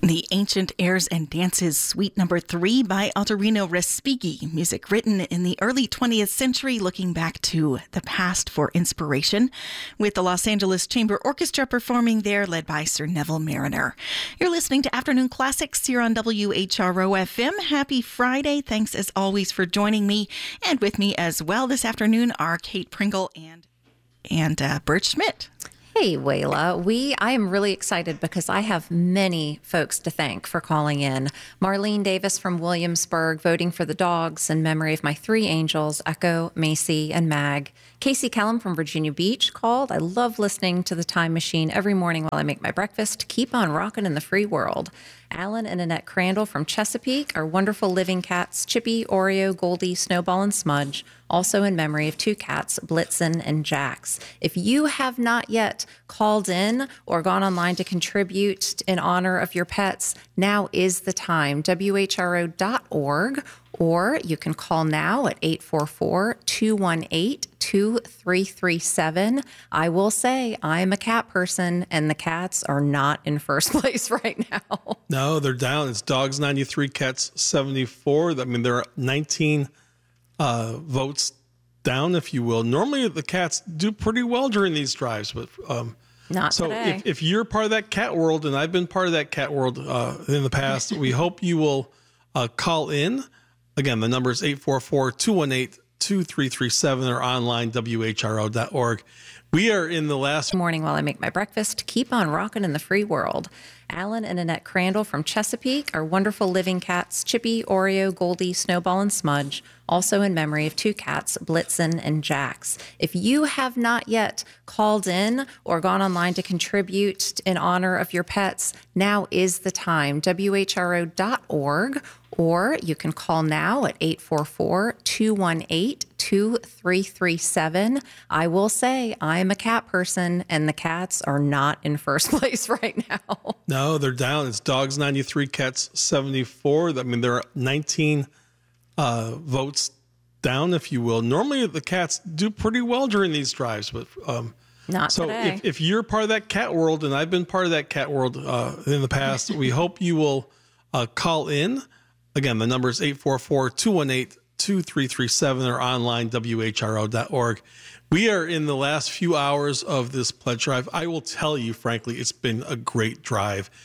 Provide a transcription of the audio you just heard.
The Ancient Airs and Dances, Suite Number 3 by Ottorino Respighi, music written in the early 20th century, looking back to the past for inspiration, with the Los Angeles Chamber Orchestra performing there, led by Sir Neville Marriner. You're listening to Afternoon Classics here on WHRO-FM. Happy Friday. Thanks, as always, for joining me. And with me as well this afternoon are Kate Pringle and Bert Schmidt. Hey, Wayla. I am really excited because I have many folks to thank for calling in. Marlene Davis from Williamsburg, voting for the dogs in memory of my three angels, Echo, Macy, and Mag. Casey Kellum from Virginia Beach called. I love listening to the Time Machine every morning while I make my breakfast. Keep on rocking in the free world. Alan and Annette Crandall from Chesapeake, our wonderful living cats, Chippy, Oreo, Goldie, Snowball, and Smudge, also in memory of two cats, Blitzen and Jax. If you have not yet called in or gone online to contribute in honor of your pets, now is the time. WHRO.org, or you can call now at 844-218-2337. I will say I'm a cat person, and the cats are not in first place right now. No, they're down. It's dogs 93, cats 74. I mean, there are 19 votes down, if you will. Normally, the cats do pretty well during these drives, but not so today. If you're part of that cat world, and I've been part of that cat world in the past, we hope you will call in. Again, the number is 844-218-2337 or online, WHRO.org. We are in the last morning while I make my breakfast. Keep on rocking in the free world. Alan and Annette Crandall from Chesapeake, our wonderful living cats, Chippy, Oreo, Goldie, Snowball, and Smudge, also in memory of two cats, Blitzen and Jax. If you have not yet called in or gone online to contribute in honor of your pets, now is the time. WHRO.org, or you can call now at 844-218-2337. I will say I'm a cat person, and the cats are not in first place right now. No, they're down. It's dogs 93, cats 74. I mean, there are 19 votes down, if you will. Normally, the cats do pretty well during these drives, but not so today. If you're part of that cat world, and I've been part of that cat world in the past, we hope you will call in. Again, the number is 844-218-2337 or online, WHRO.org. We are in the last few hours of this pledge drive. I will tell you, frankly, it's been a great drive.